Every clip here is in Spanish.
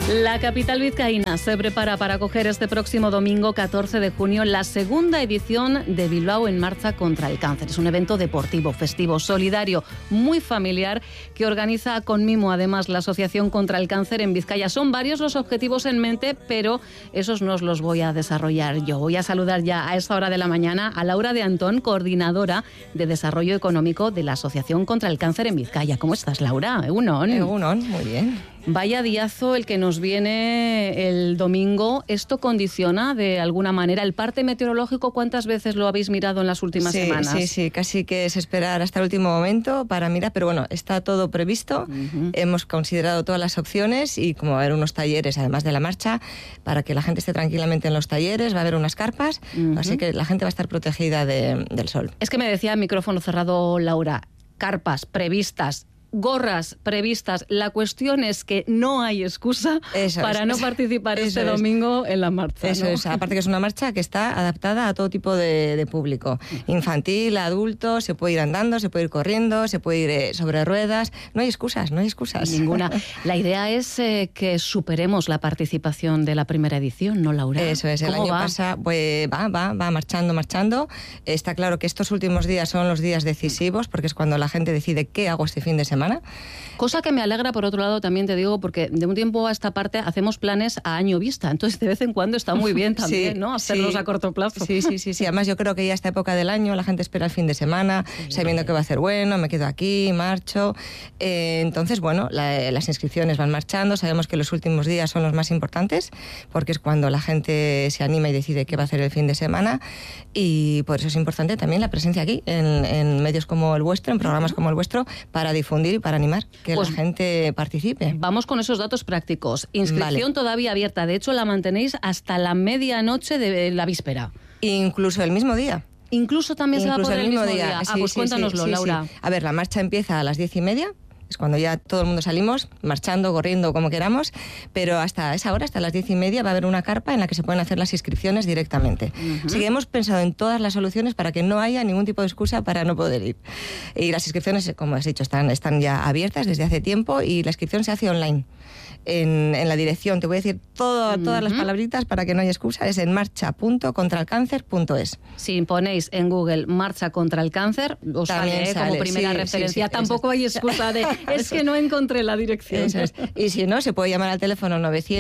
La capital vizcaína se prepara para acoger este próximo domingo 14 de junio la segunda edición de Bilbao en Marcha contra el Cáncer. Es un evento deportivo, festivo, solidario, muy familiar que organiza con mimo además la Asociación contra el Cáncer en Vizcaya. Son varios los objetivos en mente, pero esos no os los voy a desarrollar yo. Voy a saludar ya a esta hora de la mañana a Laura de Antón, coordinadora de Desarrollo Económico de la Asociación contra el Cáncer en Vizcaya. ¿Cómo estás, Laura? Egunon. Egunon, muy bien. Vaya diazo el que nos viene el domingo. ¿Esto condiciona de alguna manera el parte meteorológico? ¿Cuántas veces lo habéis mirado en las últimas semanas? Sí, casi que es esperar hasta el último momento para mirar, pero bueno, está todo previsto. Hemos considerado todas las opciones y como va a haber unos talleres, además de la marcha, para que la gente esté tranquilamente en los talleres, va a haber unas carpas, así que la gente va a estar protegida del sol. Es que me decía micrófono cerrado Laura, carpas previstas, gorras previstas. La cuestión es que no hay excusa para no participar este domingo en la marcha. Eso es, aparte que es una marcha que está adaptada a todo tipo de público. Infantil, adulto, se puede ir andando, se puede ir corriendo, se puede ir sobre ruedas. No hay excusas. Ninguna. La idea es que superemos la participación de la primera edición, ¿no, Laura? Eso es, el año pasado pues, va marchando. Está claro que estos últimos días son los días decisivos porque es cuando la gente decide qué hago este fin de semana. Cosa que me alegra, por otro lado, también te digo, porque de un tiempo a esta parte hacemos planes a año vista, entonces de vez en cuando está muy bien también, ¿no? Hacerlos a corto plazo. Sí. Además yo creo que ya a esta época del año la gente espera el fin de semana, sabiendo que va a ser bueno, me quedo aquí, marcho. Entonces, bueno, las inscripciones van marchando, sabemos que los últimos días son los más importantes, porque es cuando la gente se anima y decide qué va a hacer el fin de semana, y por eso es importante también la presencia aquí, en medios como el vuestro, en programas como el vuestro, para difundir y para animar que la gente participe. Vamos con esos datos prácticos. Inscripción todavía abierta. De hecho, la mantenéis hasta la medianoche de la víspera. Incluso el mismo día. Incluso también se va a poder el mismo día. Pues cuéntanoslo, Laura. Sí. A ver, la marcha empieza a las 10:30. Es cuando ya todo el mundo salimos, marchando, corriendo, como queramos, pero hasta esa hora, hasta las 10:30, va a haber una carpa en la que se pueden hacer las inscripciones directamente. Así que hemos pensado en todas las soluciones para que no haya ningún tipo de excusa para no poder ir. Y las inscripciones, como has dicho, están ya abiertas desde hace tiempo y la inscripción se hace online. En la dirección, te voy a decir todas las palabritas para que no haya excusa, es en marcha.contralcáncer.es. Si ponéis en Google Marcha contra el Cáncer, os sale como primera referencia. Tampoco hay excusa de, es que no encontré la dirección. Eso es. Y si no, se puede llamar al teléfono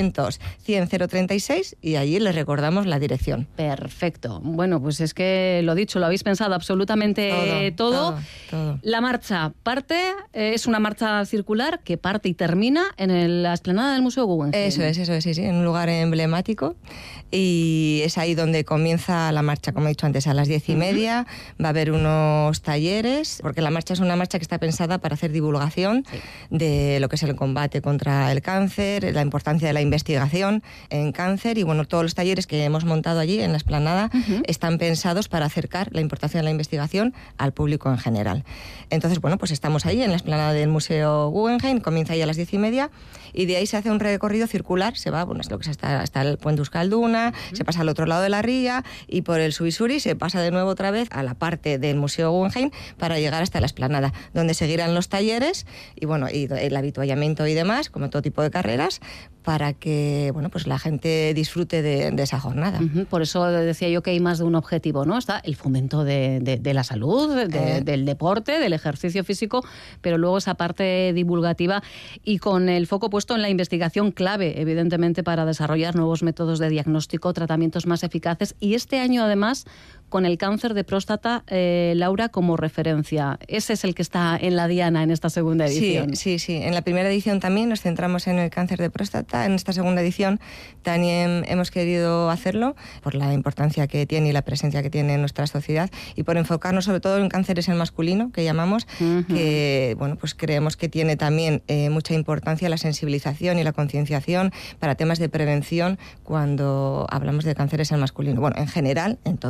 900-100-036 y allí les recordamos la dirección. Perfecto. Bueno, pues es que lo dicho, lo habéis pensado absolutamente todo. La marcha es una marcha circular que parte y termina en la explanada del Museo Guggenheim. Eso es, sí, en un lugar emblemático y es ahí donde comienza la marcha, como he dicho antes, a las 10:30. Va a haber unos talleres, porque la marcha es una marcha que está pensada para hacer divulgación de lo que es el combate contra el cáncer, la importancia de la investigación en cáncer y bueno, todos los talleres que hemos montado allí en la explanada están pensados para acercar la importancia de la investigación al público en general. Entonces, bueno, pues estamos ahí en la explanada del Museo Guggenheim, comienza ahí a las 10:30 y de ahí se hace un recorrido circular, se va, bueno, es lo que es hasta el Puente Euskalduna, se pasa al otro lado de la ría y por el Subisuri se pasa de nuevo otra vez a la parte del Museo Guggenheim para llegar hasta la explanada, donde seguirán los talleres y bueno, y el habituallamiento y demás, como todo tipo de carreras, para que bueno, pues la gente disfrute de esa jornada. Por eso decía yo que hay más de un objetivo, ¿no? Está el fomento de la salud, del deporte, del ejercicio físico, pero luego esa parte divulgativa y con el foco puesto en la investigación clave, evidentemente, para desarrollar nuevos métodos de diagnóstico, tratamientos más eficaces. Y este año, además, con el cáncer de próstata, Laura, como referencia. Ese es el que está en la diana en esta segunda edición. Sí. En la primera edición también nos centramos en el cáncer de próstata. En esta segunda edición también hemos querido hacerlo por la importancia que tiene y la presencia que tiene en nuestra sociedad y por enfocarnos sobre todo en cánceres en masculino, que llamamos, que bueno, pues creemos que tiene también mucha importancia la sensibilización y la concienciación para temas de prevención cuando hablamos de cánceres en masculino. Bueno, en general, en todos los cánceres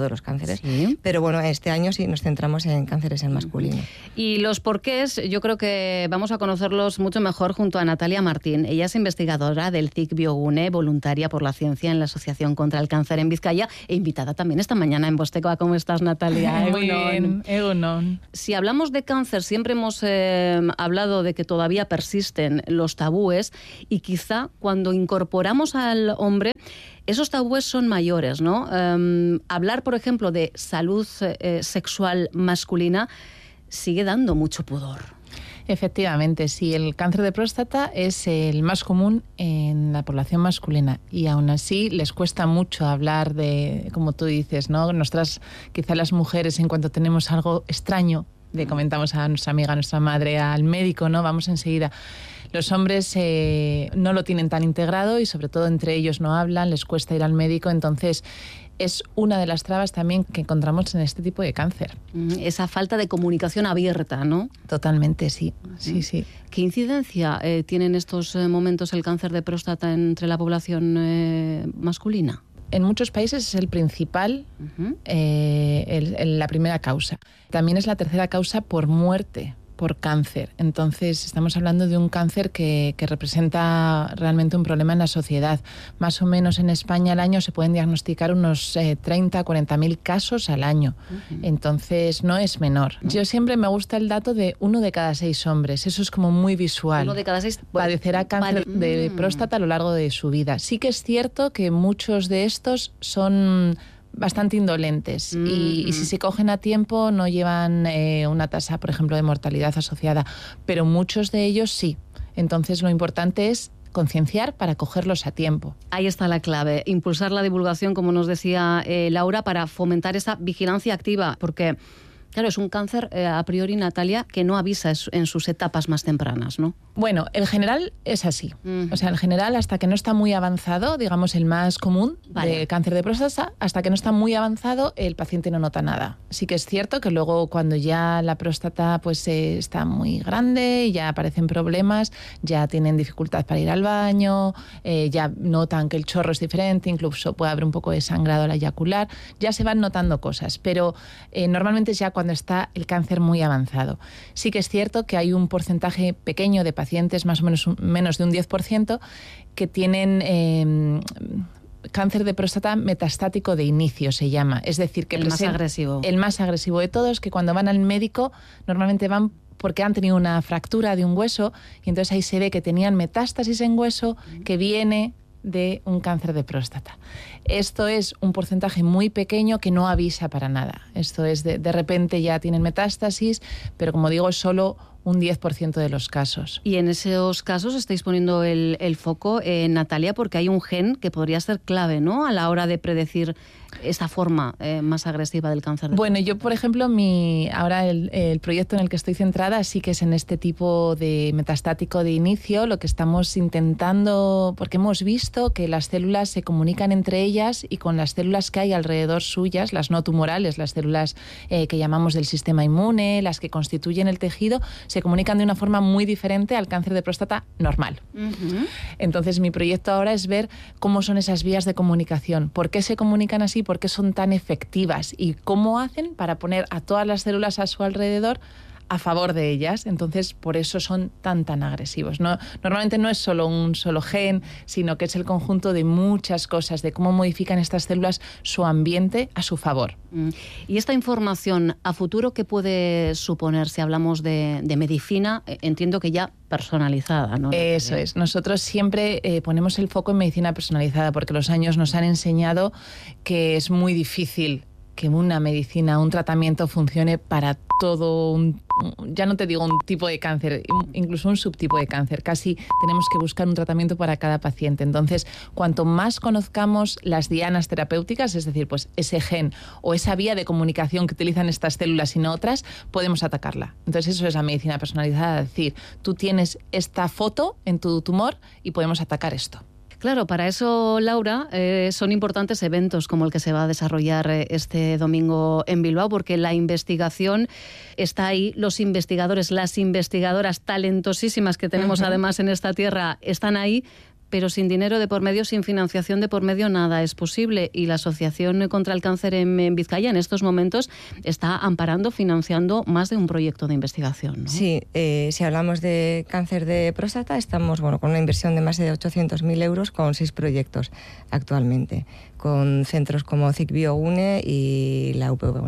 cánceres. Sí. Pero bueno, este año sí nos centramos en cánceres en masculino. Y los porqués, yo creo que vamos a conocerlos mucho mejor junto a Natalia Martín. Ella es investigadora del CIC Biogune, voluntaria por la ciencia en la Asociación contra el Cáncer en Vizcaya e invitada también esta mañana en Vostecoa. ¿Cómo estás, Natalia? Muy bien, egunon. Si hablamos de cáncer, siempre hemos hablado de que todavía persisten los tabúes y quizá cuando incorporamos al hombre, esos tabúes son mayores, ¿no? Hablar, por ejemplo, de salud sexual masculina sigue dando mucho pudor. Efectivamente, sí, el cáncer de próstata es el más común en la población masculina y aún así les cuesta mucho hablar de, como tú dices, ¿no? Quizá las mujeres, en cuanto tenemos algo extraño, le comentamos a nuestra amiga, a nuestra madre, al médico, ¿no? Vamos enseguida. Los hombres no lo tienen tan integrado y sobre todo entre ellos no hablan, les cuesta ir al médico, entonces es una de las trabas también que encontramos en este tipo de cáncer. Esa falta de comunicación abierta, ¿no? Totalmente, sí. Sí, sí. ¿Qué incidencia tiene en estos momentos el cáncer de próstata entre la población masculina? En muchos países es el principal, la primera causa. También es la tercera causa por muerte por cáncer. Entonces, estamos hablando de un cáncer que representa realmente un problema en la sociedad. Más o menos en España al año se pueden diagnosticar unos 30, 40.000 casos al año. Entonces, no es menor. Yo siempre me gusta el dato de 1 de cada 6 hombres. Eso es como muy visual. 1 de cada 6 padecerá cáncer de próstata a lo largo de su vida. Sí que es cierto que muchos de estos son bastante indolentes y si se cogen a tiempo no llevan una tasa, por ejemplo, de mortalidad asociada, pero muchos de ellos sí. Entonces lo importante es concienciar para cogerlos a tiempo. Ahí está la clave, impulsar la divulgación, como nos decía Laura, para fomentar esa vigilancia activa, porque claro, es un cáncer a priori, Natalia, que no avisa en sus etapas más tempranas, ¿no? Bueno, en general es así. O sea, en general, hasta que no está muy avanzado, digamos el más común de cáncer de próstata, hasta que no está muy avanzado, el paciente no nota nada. Sí que es cierto que luego cuando ya la próstata pues está muy grande y ya aparecen problemas, ya tienen dificultad para ir al baño, ya notan que el chorro es diferente, incluso puede haber un poco de sangrado al eyacular, ya se van notando cosas, pero normalmente es ya cuando está el cáncer muy avanzado. Sí que es cierto que hay un porcentaje pequeño de pacientes, más o menos de un 10%, que tienen cáncer de próstata metastático de inicio, se llama. Es decir, que el más agresivo. El más agresivo de todos, que cuando van al médico normalmente van porque han tenido una fractura de un hueso y entonces ahí se ve que tenían metástasis en hueso que viene de un cáncer de próstata. Esto es un porcentaje muy pequeño que no avisa para nada. Esto es de repente ya tienen metástasis, pero como digo, es solo un 10% de los casos. Y en esos casos estáis poniendo el foco, Natalia, porque hay un gen que podría ser clave, ¿no?, a la hora de predecir esta forma más agresiva del cáncer. Bueno, yo, por ejemplo, ahora el proyecto en el que estoy centrada sí que es en este tipo de metastático de inicio. Lo que estamos intentando, porque hemos visto que las células se comunican entre ellas y con las células que hay alrededor suyas, las no tumorales, las células que llamamos del sistema inmune, las que constituyen el tejido, se comunican de una forma muy diferente al cáncer de próstata normal. Entonces, mi proyecto ahora es ver cómo son esas vías de comunicación, por qué se comunican así, por qué son tan efectivas y cómo hacen para poner a todas las células a su alrededor a favor de ellas. Entonces, por eso son tan agresivos. No, normalmente no es solo un solo gen, sino que es el conjunto de muchas cosas, de cómo modifican estas células su ambiente a su favor. ¿Y esta información a futuro qué puede suponer si hablamos de medicina? Entiendo que ya personalizada, ¿no? Eso es. Nosotros siempre ponemos el foco en medicina personalizada porque los años nos han enseñado que es muy difícil que una medicina, un tratamiento funcione para todo ya no te digo un tipo de cáncer, incluso un subtipo de cáncer. Casi tenemos que buscar un tratamiento para cada paciente. Entonces, cuanto más conozcamos las dianas terapéuticas, es decir, pues ese gen o esa vía de comunicación que utilizan estas células y no otras, podemos atacarla. Entonces, eso es la medicina personalizada, es decir, tú tienes esta foto en tu tumor y podemos atacar esto. Claro, para eso, Laura, son importantes eventos como el que se va a desarrollar este domingo en Bilbao, porque la investigación está ahí, los investigadores, las investigadoras talentosísimas que tenemos además en esta tierra están ahí, pero sin dinero de por medio, sin financiación de por medio, nada es posible. Y la Asociación contra el Cáncer en Vizcaya en estos momentos está amparando, financiando más de un proyecto de investigación, ¿no? Sí, si hablamos de cáncer de próstata, estamos con una inversión de más de 800.000 euros con 6 proyectos actualmente, con centros como CIC BioUne y la UPV.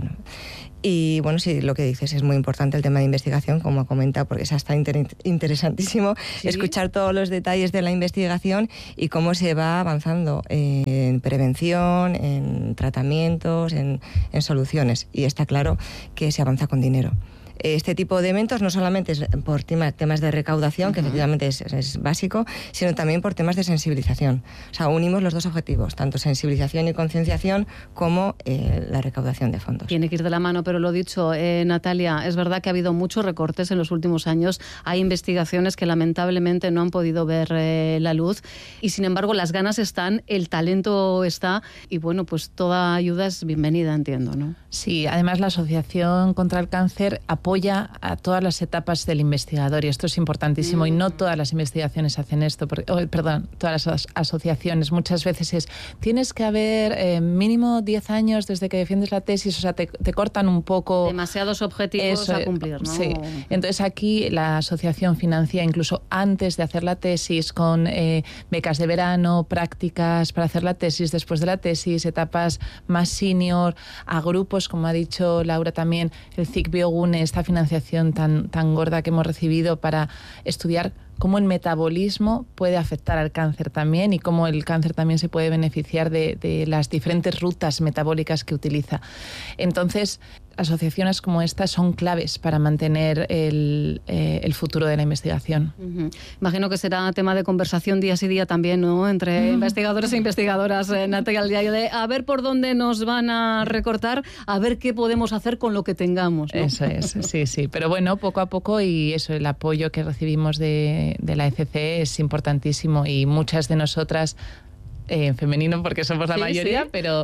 Y bueno, sí, lo que dices es muy importante el tema de investigación, como ha comentado, porque es hasta interesantísimo escuchar todos los detalles de la investigación y cómo se va avanzando en prevención, en tratamientos, en soluciones. Y está claro que se avanza con dinero. Este tipo de eventos no solamente es por temas de recaudación, que efectivamente es básico, sino también por temas de sensibilización. O sea, unimos los dos objetivos, tanto sensibilización y concienciación como la recaudación de fondos. Tiene que ir de la mano, pero lo dicho, Natalia, es verdad que ha habido muchos recortes en los últimos años. Hay investigaciones que lamentablemente no han podido ver la luz y, sin embargo, las ganas están, el talento está y, bueno, pues toda ayuda es bienvenida, entiendo, ¿no? Sí, además la Asociación contra el Cáncer apoya a todas las etapas del investigador y esto es importantísimo y no todas las investigaciones hacen esto, todas las asociaciones. Muchas veces tienes que haber mínimo 10 años desde que defiendes la tesis, o sea, te cortan un poco. Demasiados objetivos a cumplir, ¿no? Sí, entonces aquí la asociación financia incluso antes de hacer la tesis con becas de verano, prácticas para hacer la tesis, después de la tesis, etapas más senior, a grupos, como ha dicho Laura también, el CIC BioUne, esta financiación tan gorda que hemos recibido para estudiar cómo el metabolismo puede afectar al cáncer también y cómo el cáncer también se puede beneficiar de las diferentes rutas metabólicas que utiliza. Entonces, asociaciones como esta son claves para mantener el futuro de la investigación. Imagino que será tema de conversación día sí día también, ¿no? Entre investigadores e investigadoras, Natalia, de a ver por dónde nos van a recortar, a ver qué podemos hacer con lo que tengamos, ¿no? Eso es, sí. Pero bueno, poco a poco y eso, el apoyo que recibimos de la ECC es importantísimo y muchas de nosotras en femenino porque somos la mayoría, pero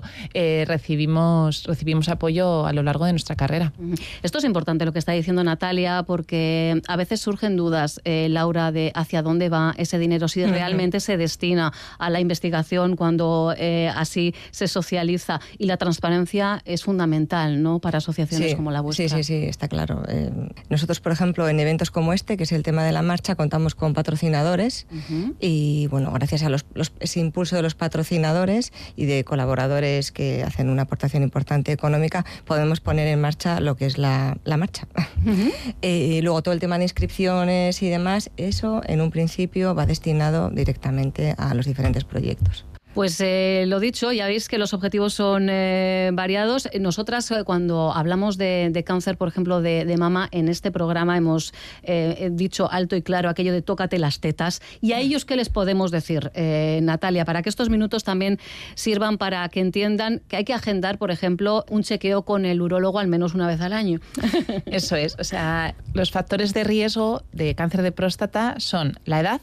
recibimos apoyo a lo largo de nuestra carrera. Esto es importante lo que está diciendo Natalia porque a veces surgen dudas, Laura, de hacia dónde va ese dinero, si realmente se destina a la investigación cuando así se socializa y la transparencia es fundamental, ¿no?, para asociaciones como la vuestra. Sí, está claro. Nosotros, por ejemplo, en eventos como este, que es el tema de la marcha, contamos con patrocinadores y, bueno, gracias a ese impulso de los patrocinadores y de colaboradores que hacen una aportación importante económica, podemos poner en marcha lo que es la marcha. Luego todo el tema de inscripciones y demás, eso en un principio va destinado directamente a los diferentes proyectos. Pues lo dicho, ya veis que los objetivos son variados. Nosotras cuando hablamos de cáncer, por ejemplo, de mama, en este programa hemos dicho alto y claro aquello de tócate las tetas. ¿Y a ellos qué les podemos decir, Natalia? Para que estos minutos también sirvan para que entiendan que hay que agendar, por ejemplo, un chequeo con el urólogo al menos una vez al año. Eso es. O sea, los factores de riesgo de cáncer de próstata son la edad,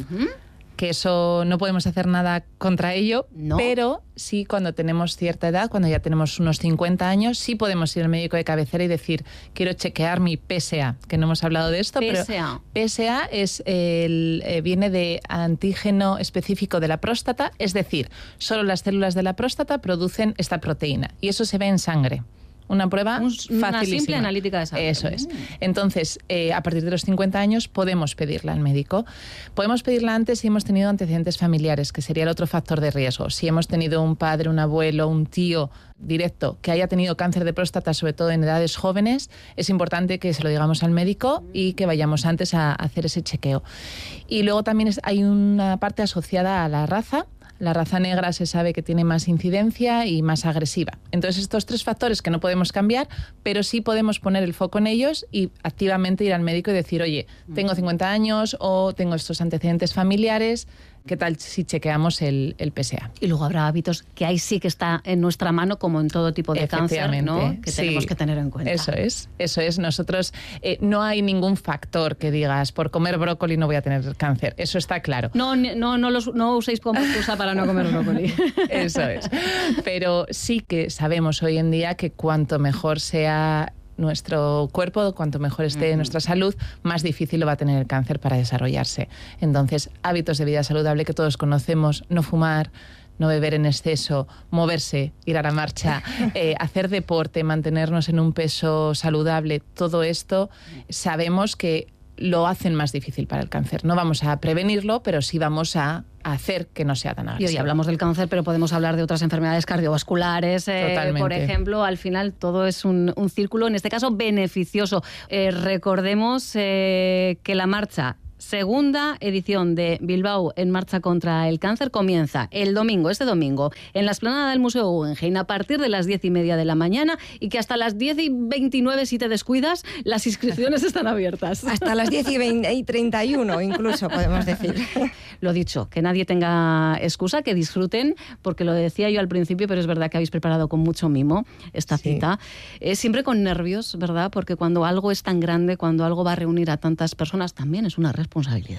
que eso no podemos hacer nada contra ello, pero sí cuando tenemos cierta edad, cuando ya tenemos unos 50 años, sí podemos ir al médico de cabecera y decir, quiero chequear mi PSA, que no hemos hablado de esto, pero PSA es viene de antígeno específico de la próstata, es decir, solo las células de la próstata producen esta proteína y eso se ve en sangre. Una prueba facilísima. Una simple analítica de sangre. Eso es. Entonces, a partir de los 50 años podemos pedirla al médico. Podemos pedirla antes si hemos tenido antecedentes familiares, que sería el otro factor de riesgo. Si hemos tenido un padre, un abuelo, un tío directo que haya tenido cáncer de próstata, sobre todo en edades jóvenes, es importante que se lo digamos al médico y que vayamos antes a hacer ese chequeo. Y luego también hay una parte asociada a la raza. La raza negra se sabe que tiene más incidencia y más agresiva. Entonces, estos 3 factores que no podemos cambiar, pero sí podemos poner el foco en ellos y activamente ir al médico y decir, oye, tengo 50 años o tengo estos antecedentes familiares, ¿qué tal si chequeamos el PSA? Y luego habrá hábitos que ahí sí que está en nuestra mano, como en todo tipo de cáncer, ¿no?, que tenemos que tener en cuenta. Eso es. Nosotros no hay ningún factor que digas, por comer brócoli no voy a tener cáncer. Eso está claro. No uséis como excusa para no comer brócoli. Eso es. Pero sí que sabemos hoy en día que cuanto mejor sea nuestro cuerpo, cuanto mejor esté nuestra salud, más difícil lo va a tener el cáncer para desarrollarse. Entonces, hábitos de vida saludable que todos conocemos: no fumar, no beber en exceso, moverse, ir a la marcha, hacer deporte, mantenernos en un peso saludable, todo esto sabemos que lo hacen más difícil para el cáncer. No vamos a prevenirlo, pero sí vamos a hacer que no sea tan agresivo. Y hoy hablamos del cáncer, pero podemos hablar de otras enfermedades cardiovasculares, por ejemplo. Al final todo es un círculo, en este caso beneficioso. Recordemos que la marcha, segunda edición de Bilbao en marcha contra el cáncer, comienza el domingo, este domingo, en la explanada del Museo Guggenheim a partir de las 10:30 de la mañana, y que hasta las 10:29, si te descuidas, las inscripciones están abiertas. Hasta las 10:31 incluso, podemos decir. Lo dicho, que nadie tenga excusa, que disfruten, porque lo decía yo al principio, pero es verdad que habéis preparado con mucho mimo esta cita. Siempre con nervios, ¿verdad? Porque cuando algo es tan grande, cuando algo va a reunir a tantas personas, también es una responsabilidad.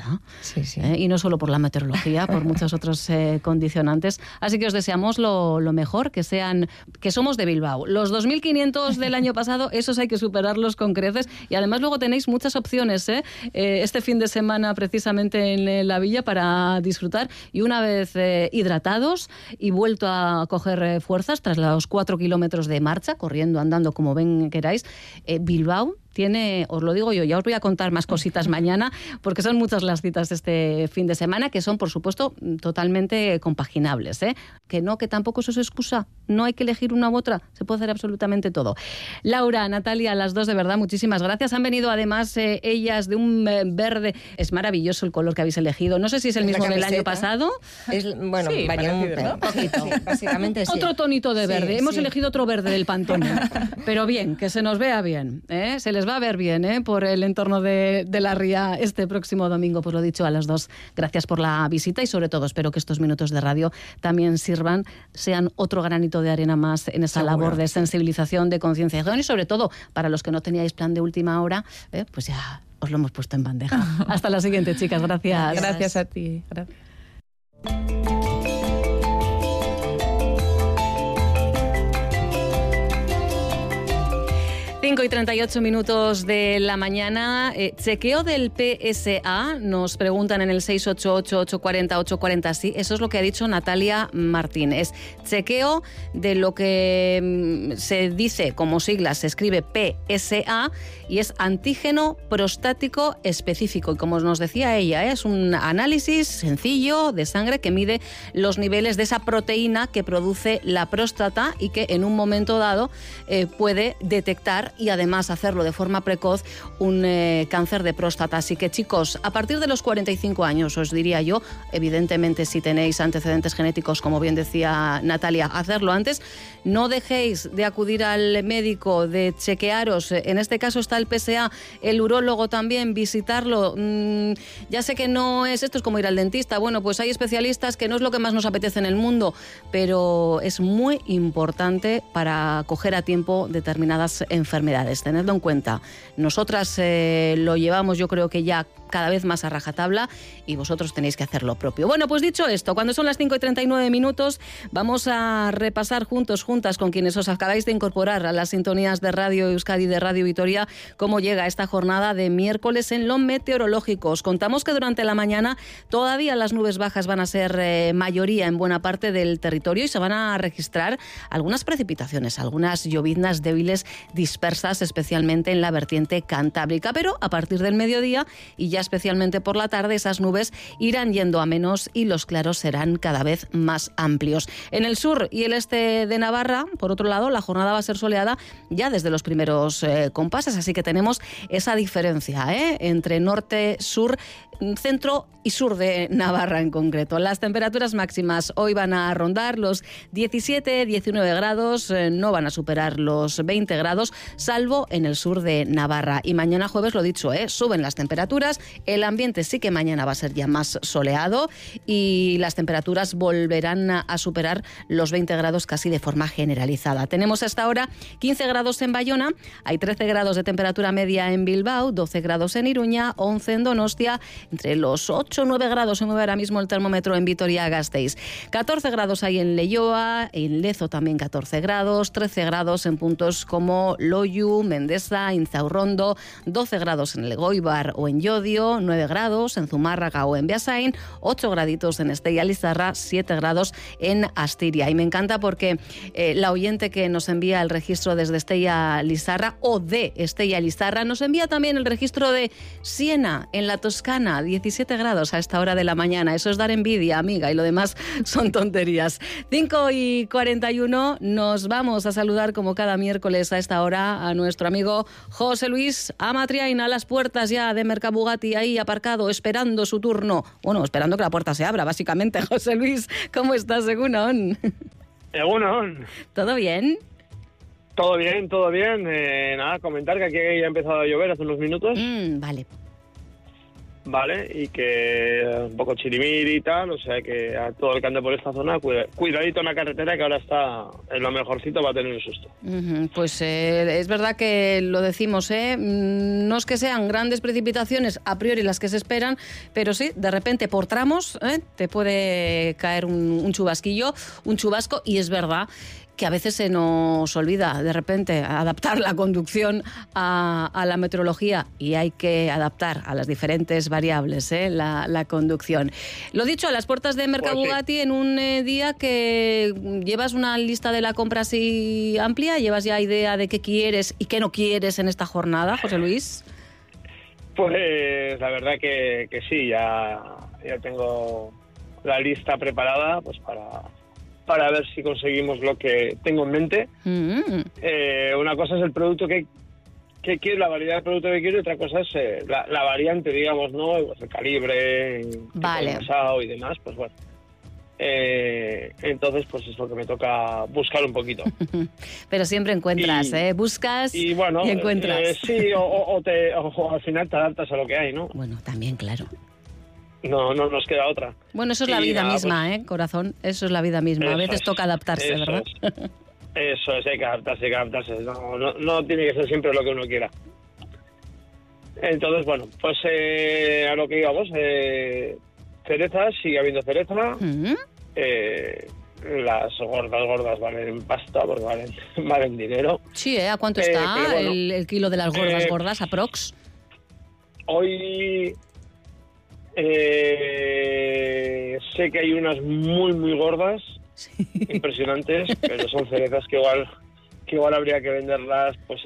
Sí, sí. Y no solo por la meteorología, por muchos otros condicionantes. Así que os deseamos lo mejor, que somos de Bilbao. Los 2.500 del año pasado, esos hay que superarlos con creces, y además luego tenéis muchas opciones este fin de semana precisamente en la villa para disfrutar, y una vez hidratados y vuelto a coger fuerzas tras los 4 kilómetros de marcha, corriendo, andando, como ven queráis, Bilbao tiene, os lo digo yo, ya os voy a contar más cositas mañana, porque son muchas las citas de este fin de semana, que son, por supuesto, totalmente compaginables, que tampoco eso es excusa, no hay que elegir una u otra, se puede hacer absolutamente todo. Laura, Natalia, las dos, de verdad, muchísimas gracias. Han venido además ellas de un verde, es maravilloso el color que habéis elegido, no sé si es el mismo del año pasado. Bueno, sí, varía un poquito. Sí, básicamente sí. Otro tonito de verde, hemos elegido otro verde del Pantone, pero bien, que se nos vea bien, se les va a ver bien por el entorno de la ría este próximo domingo. Pues lo dicho, a las dos, gracias por la visita, y sobre todo espero que estos minutos de radio también sean otro granito de arena más en esa labor de sensibilización, de concienciación, y sobre todo para los que no teníais plan de última hora, pues ya os lo hemos puesto en bandeja. Hasta la siguiente, chicas, gracias. Gracias a ti. Gracias. 5:38 de la mañana. Chequeo del PSA, nos preguntan en el 688-840-840. Sí, eso es lo que ha dicho Natalia Martínez. Chequeo de lo que se dice como siglas, se escribe PSA, y es antígeno prostático específico. Y como nos decía ella, es un análisis sencillo de sangre que mide los niveles de esa proteína que produce la próstata y que en un momento dado puede detectar, y además hacerlo de forma precoz, un cáncer de próstata. Así que, chicos, a partir de los 45 años, os diría yo, evidentemente si tenéis antecedentes genéticos, como bien decía Natalia, hacerlo antes. No dejéis de acudir al médico, de chequearos. En este caso está el PSA, el urólogo también, visitarlo. Ya sé que no es esto, es como ir al dentista. Bueno, pues hay especialistas, que no es lo que más nos apetece en el mundo, pero es muy importante para coger a tiempo determinadas enfermedades. Tenedlo en cuenta. Nosotras lo llevamos, yo creo que ya cada vez más a rajatabla, y vosotros tenéis que hacer lo propio. Bueno, pues dicho esto, cuando son las 5:39, vamos a repasar juntas con quienes os acabáis de incorporar a las sintonías de Radio Euskadi, de Radio Vitoria, cómo llega esta jornada de miércoles en lo meteorológico. Os contamos que durante la mañana todavía las nubes bajas van a ser mayoría en buena parte del territorio, y se van a registrar algunas precipitaciones, algunas lloviznas débiles dispersas, especialmente en la vertiente cantábrica, pero a partir del mediodía y ya especialmente por la tarde, esas nubes irán yendo a menos y los claros serán cada vez más amplios. En el sur y el este de Navarra, por otro lado, la jornada va a ser soleada ya desde los primeros compases, así que tenemos esa diferencia entre norte, sur, centro y sur de Navarra en concreto. Las temperaturas máximas hoy van a rondar los 17-19 grados, no van a superar los 20 grados, salvo en el sur de Navarra. Y mañana jueves, lo dicho, suben las temperaturas, el ambiente sí que mañana va a ser ya más soleado, y las temperaturas volverán a superar los 20 grados casi de forma generalizada. Tenemos hasta ahora 15 grados en Bayona, hay 13 grados de temperatura media en Bilbao, 12 grados en Iruña, 11 en Donostia, entre los 8 o 9 grados se mueve ahora mismo el termómetro en Vitoria-Gasteiz. 14 grados hay en Leioa, en Lezo también 14 grados, 13 grados en puntos como Loiu, Mendesa, Inzaurrondo, 12 grados en Elgoibar o en Llodio, 9 grados en Zumárraga o en Beasain, 8 graditos en Estella Lizarra, 7 grados en Astiria. Y me encanta porque la oyente que nos envía el registro desde Estella Lizarra o de Estella Lizarra nos envía también el registro de Siena, en la Toscana, 17 grados a esta hora de la mañana. Eso es dar envidia, amiga, y lo demás son tonterías. 5:41, nos vamos a saludar como cada miércoles a esta hora a nuestro amigo José Luis Amatriaina, a las puertas ya de Mercabugatti, ahí aparcado, esperando su turno. Bueno, esperando que la puerta se abra, básicamente. José Luis, ¿cómo estás, Egunon? Egunon. ¿Todo bien? Todo bien, todo bien. Nada, comentar que aquí ya ha empezado a llover hace unos minutos. Vale. Vale, y que un poco chirimiri y tal, o sea que a todo el que ande por esta zona, cuidadito en la carretera, que ahora está en lo mejorcito, va a tener un susto. Pues es verdad que lo decimos, no es que sean grandes precipitaciones a priori las que se esperan, pero sí, de repente por tramos te puede caer un chubasquillo, un chubasco, y es verdad que a veces se nos olvida de repente adaptar la conducción a la meteorología, y hay que adaptar a las diferentes variables la conducción. Lo dicho, a las puertas de Mercabugatti, en un día que llevas una lista de la compra así amplia, ¿llevas ya idea de qué quieres y qué no quieres en esta jornada, José Luis? Pues la verdad que sí, ya tengo la lista preparada pues para ver si conseguimos lo que tengo en mente. Una cosa es el producto que quiero, la variedad de producto que quiero, y otra cosa es la variante, digamos, ¿no? Pues el calibre, vale, el envasado y demás, pues bueno. Entonces, pues es lo que me toca buscar un poquito. Pero siempre encuentras, buscas y bueno, y encuentras. Sí, o al final te adaptas a lo que hay, ¿no? Bueno, también, claro. No nos queda otra. Bueno, eso es la vida misma, pues, corazón. Eso es la vida misma. A veces toca adaptarse, ¿verdad? Eso es, hay que adaptarse. No tiene que ser siempre lo que uno quiera. Entonces, bueno, pues a lo que íbamos. Cerezas, sigue habiendo cereza. Las gordas valen pasta, porque valen dinero. Sí, ¿a cuánto está bueno, el kilo de las gordas, aprox? Hoy... sé que hay unas muy gordas, sí, impresionantes, pero son cerezas que igual habría que venderlas pues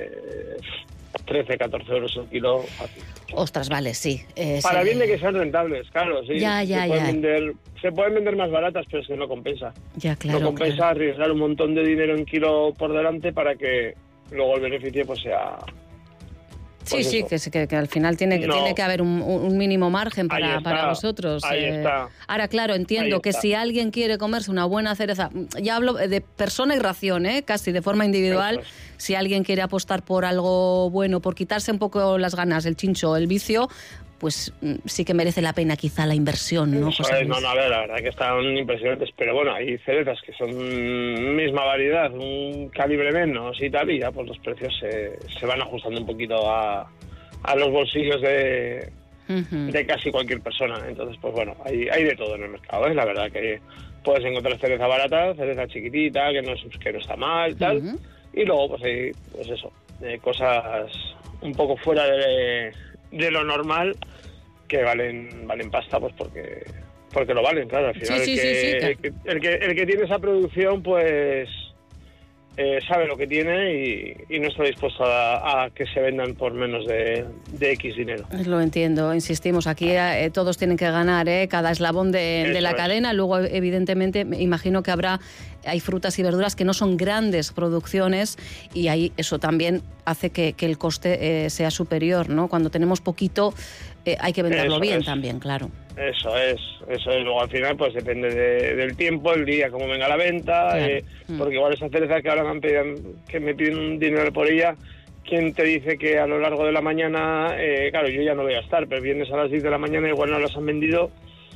13, 14 euros el kilo fácil. Ostras, vale, sí. Para bien de que sean rentables, claro, sí. Ya. Se pueden vender más baratas, pero es que no compensa. Ya, claro. No compensa arriesgar un montón de dinero en kilo por delante para que luego el beneficio pues sea... Sí, sí, que al final tiene que haber un mínimo margen para vosotros. Ahí está. Ahora, claro, entiendo que si alguien quiere comerse una buena cereza, ya hablo de persona y ración, casi de forma individual, si alguien quiere apostar por algo bueno, por quitarse un poco las ganas, el chincho, el vicio, pues sí que merece la pena quizá la inversión, ¿no, José Luis? A ver, la verdad que están impresionantes, pero bueno, hay cerezas que son misma variedad, un calibre menos y tal, y ya pues los precios se van ajustando un poquito a los bolsillos de casi cualquier persona. Entonces, pues bueno, hay de todo en el mercado, la verdad que puedes encontrar cereza barata, cereza chiquitita, que no está mal, tal, y luego pues hay, pues eso, cosas un poco fuera de lo normal, que valen pasta, pues porque lo valen, claro. Al final el que tiene esa producción, pues sabe lo que tiene y no está dispuesto a que se vendan por menos de X dinero. Lo entiendo, insistimos, aquí todos tienen que ganar, cada eslabón de la cadena. Luego, evidentemente, me imagino que hay frutas y verduras que no son grandes producciones, y ahí eso también hace que el coste sea superior, ¿no? Cuando tenemos poquito, hay que venderlo bien también, claro. Eso es. Luego al final pues depende del tiempo, el día, cómo venga la venta, claro. Porque igual esa cereza que ahora me piden un dinero por ella, ¿quién te dice que a lo largo de la mañana, claro, yo ya no voy a estar, pero vienes a las 10 de la mañana, igual no las han vendido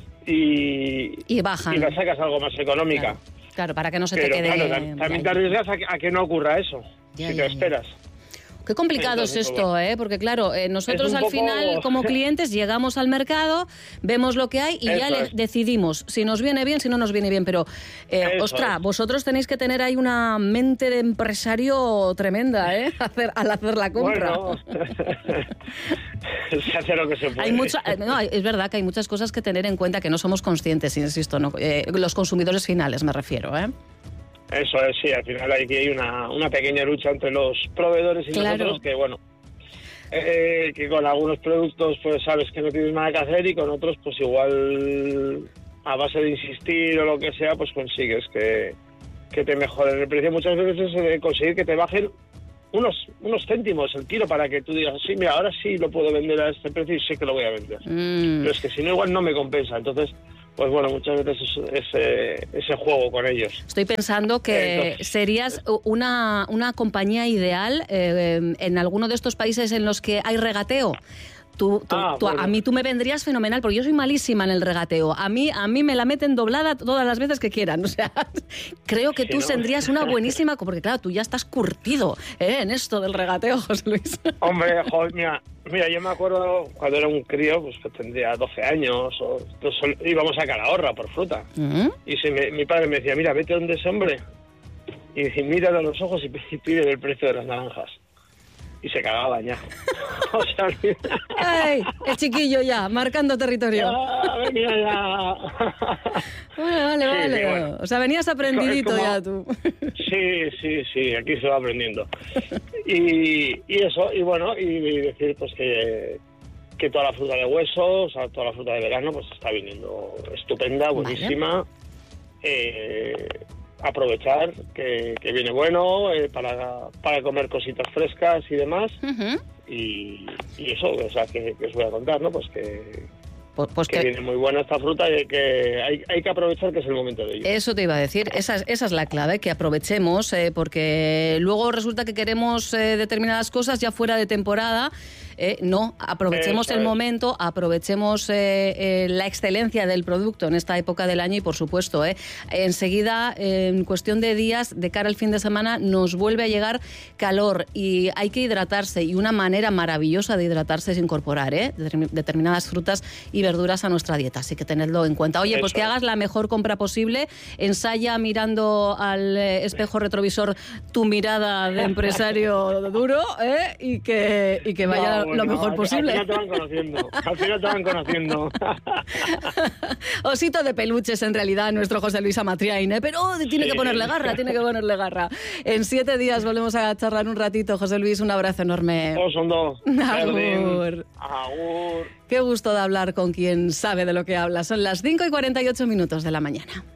y bajan, y la sacas algo más económica? Claro, para que no se te quede... Claro, también te arriesgas a que no ocurra eso, si te esperas. Qué complicado Entonces, es esto, porque claro, nosotros al final como clientes llegamos al mercado, vemos lo que hay y ya decidimos si nos viene bien, si no nos viene bien, pero ostras, vosotros tenéis que tener ahí una mente de empresario tremenda, al hacer la compra. Bueno, se hace lo que se puede. Es verdad que hay muchas cosas que tener en cuenta que no somos conscientes, insisto, ¿no? Los consumidores finales me refiero, Eso es, sí, al final aquí hay una pequeña lucha entre los proveedores y nosotros, que bueno, que con algunos productos pues sabes que no tienes nada que hacer y con otros pues igual a base de insistir o lo que sea pues consigues que te mejoren el precio. Muchas veces es conseguir que te bajen unos céntimos el kilo para que tú digas, sí, mira, ahora sí lo puedo vender a este precio y sé que lo voy a vender. Pero es que si no igual no me compensa, entonces... Pues bueno, muchas veces ese juego con ellos. Estoy pensando que serías una compañía ideal en alguno de estos países en los que hay regateo. Bueno. A mí tú me vendrías fenomenal, porque yo soy malísima en el regateo. A mí me la meten doblada todas las veces que quieran. O sea, creo que tú tendrías una buenísima... Porque claro, tú ya estás curtido en esto del regateo, José Luis. Hombre, joder, mira, yo me acuerdo cuando era un crío, pues que tendría 12 años, íbamos a Calahorra por fruta. Y mi padre me decía, mira, vete donde ese hombre. Y dice, míralo a los ojos y pide el precio de las naranjas. Y se cagaba ya. O sea, ¡ay! El chiquillo ya, marcando territorio. Venía ya. Vale. Bueno. O sea, venías aprendidito ya tú. Sí, aquí se va aprendiendo. Y eso, y bueno, y decir pues que toda la fruta de hueso, o sea, toda la fruta de verano, pues está viniendo estupenda, buenísima. Vale. Aprovechar que viene bueno para comer cositas frescas y demás. Y eso, o sea, que os voy a contar, ¿no? Pues que viene muy buena esta fruta y que hay que aprovechar que es el momento de ello. Eso te iba a decir, esa es la clave, que aprovechemos, porque luego resulta que queremos determinadas cosas ya fuera de temporada. No, aprovechemos el momento, aprovechemos la excelencia del producto en esta época del año y, por supuesto, enseguida, en cuestión de días, de cara al fin de semana, nos vuelve a llegar calor y hay que hidratarse, y una manera maravillosa de hidratarse es incorporar determinadas frutas y verduras a nuestra dieta, así que tenedlo en cuenta. Oye, pues que hagas la mejor compra posible, ensaya mirando al espejo retrovisor tu mirada de empresario duro, y que vaya lo mejor posible. Al final te van conociendo. Osito de peluches, en realidad, nuestro José Luis Amatriain, pero tiene que ponerle garra. En 7 días volvemos a charlar un ratito. José Luis, un abrazo enorme. Agur. Qué gusto de hablar con quien sabe de lo que habla. Son las 5:48 de la mañana.